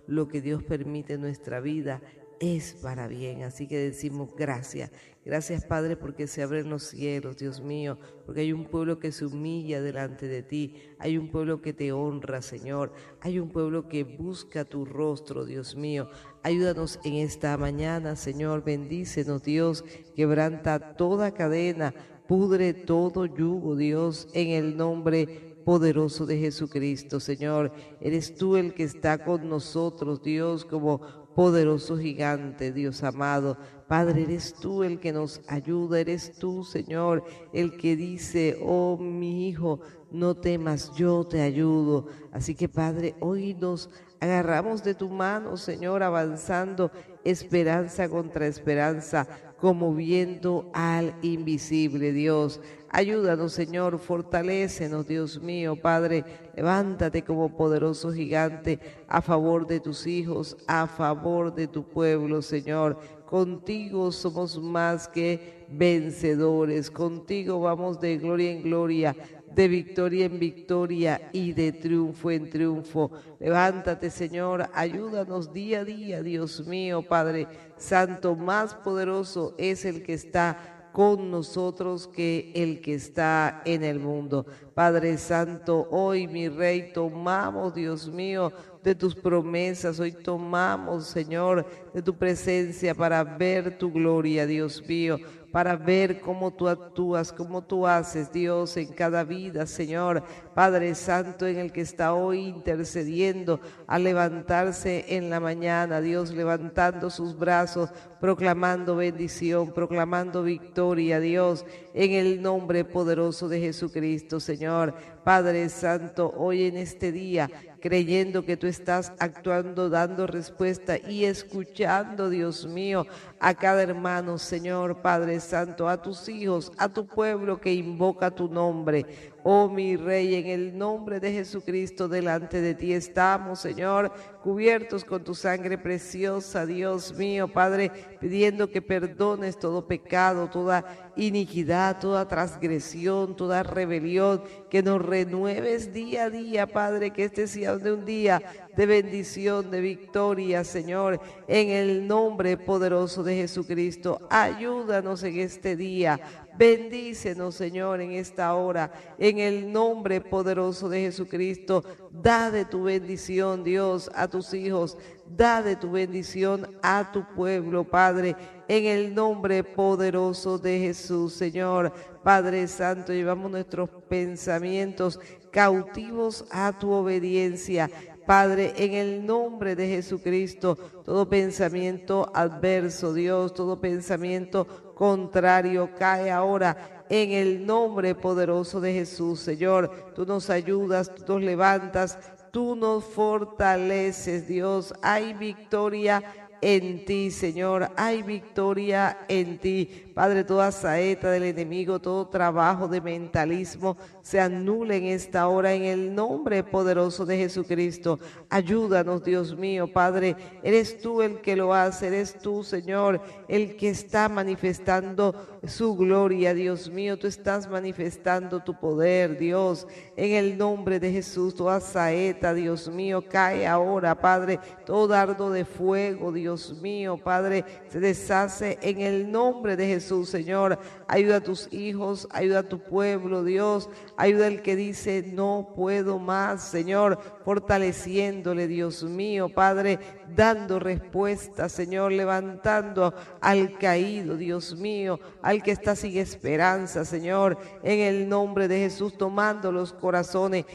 lo que Dios permite en nuestra vida es para bien. Así que decimos gracias. Gracias, Padre, porque se abren los cielos, Dios mío, porque hay un pueblo que se humilla delante de ti, hay un pueblo que te honra, Señor, hay un pueblo que busca tu rostro, Dios mío. Ayúdanos en esta mañana, Señor, bendícenos, Dios, quebranta toda cadena, pudre todo yugo, Dios, en el nombre poderoso de Jesucristo, Señor. Eres tú el que está con nosotros, Dios, como poderoso gigante, Dios amado. Padre, eres tú el que nos ayuda, eres tú, Señor, el que dice, oh mi hijo, no temas, yo te ayudo. Así que, Padre, hoy nos agarramos de tu mano, Señor, avanzando esperanza contra esperanza, como viendo al invisible, Dios. Ayúdanos, Señor, fortalécenos, Dios mío, Padre, levántate como poderoso gigante a favor de tus hijos, a favor de tu pueblo, Señor. Contigo somos más que vencedores, contigo vamos de gloria en gloria, de victoria en victoria y de triunfo en triunfo. Levántate, Señor, ayúdanos día a día, Dios mío, Padre Santo, más poderoso es el que está con nosotros que el que está en el mundo. Padre Santo, hoy, mi Rey, tomamos, Dios mío, de tus promesas, hoy tomamos, Señor, de tu presencia para ver tu gloria, Dios mío, para ver cómo tú actúas, cómo tú haces, Dios, en cada vida, Señor. Padre Santo, en el que está hoy intercediendo a levantarse en la mañana, Dios, levantando sus brazos, proclamando bendición, proclamando victoria, Dios, en el nombre poderoso de Jesucristo, Señor. Padre Santo, hoy en este día, creyendo que tú estás actuando, dando respuesta y escuchando, Dios mío, a cada hermano, Señor, Padre Santo, a tus hijos, a tu pueblo que invoca tu nombre. Oh mi Rey, en el nombre de Jesucristo delante de ti estamos, Señor, cubiertos con tu sangre preciosa, Dios mío, Padre, pidiendo que perdones todo pecado, toda iniquidad, toda transgresión, toda rebelión, que nos renueves día a día, Padre, que este sea de un día de bendición, de victoria, Señor, en el nombre poderoso de Jesucristo. Ayúdanos en este día. Bendícenos, Señor, en esta hora, en el nombre poderoso de Jesucristo. Da de tu bendición, Dios, a tus hijos. Da de tu bendición a tu pueblo, Padre, en el nombre poderoso de Jesús, Señor. Padre Santo, llevamos nuestros pensamientos cautivos a tu obediencia. Padre, en el nombre de Jesucristo, todo pensamiento adverso, Dios, todo pensamiento contrario cae ahora en el nombre poderoso de Jesús, Señor. Tú nos ayudas, tú nos levantas, tú nos fortaleces, Dios. Hay victoria en ti, Señor, hay victoria en ti. Padre, toda saeta del enemigo, todo trabajo de mentalismo se anula en esta hora en el nombre poderoso de Jesucristo. Ayúdanos, Dios mío, Padre, eres tú el que lo hace, eres tú, Señor, el que está manifestando su gloria, Dios mío, tú estás manifestando tu poder, Dios, en el nombre de Jesús. Toda saeta, Dios mío, cae ahora, Padre, todo dardo de fuego, Dios mío, Padre, se deshace en el nombre de Jesús, Señor. Ayuda a tus hijos, ayuda a tu pueblo, Dios, ayuda al que dice no puedo más, Señor, fortaleciéndole, Dios mío, Padre, dando respuesta, Señor, levantando al caído, Dios mío, al que está sin esperanza, Señor, en el nombre de Jesús, tomando los corazones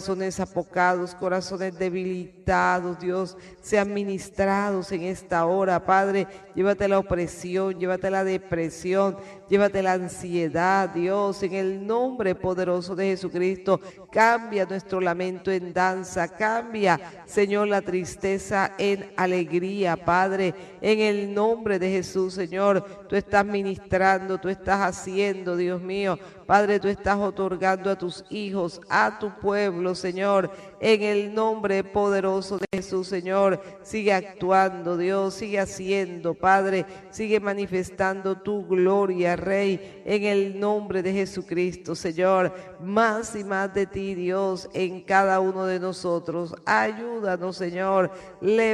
apocados, corazones debilitados, Dios, sean ministrados en esta hora, Padre. Llévate la opresión, llévate la depresión, llévate la ansiedad, Dios, en el nombre poderoso de Jesucristo. Cambia nuestro lamento en danza, cambia, Señor, la tristeza en alegría, Padre, en el nombre de Jesús, Señor. Tú estás ministrando, tú estás haciendo, Dios mío, Padre, tú estás otorgando a tus hijos, a tu pueblo, Señor, en el nombre poderoso de Jesús, Señor. Sigue actuando, Dios, sigue haciendo, Padre, sigue manifestando tu gloria, Rey, en el nombre de Jesucristo, Señor. Más y más de ti, Dios, en cada uno de nosotros. Ayúdanos, Señor.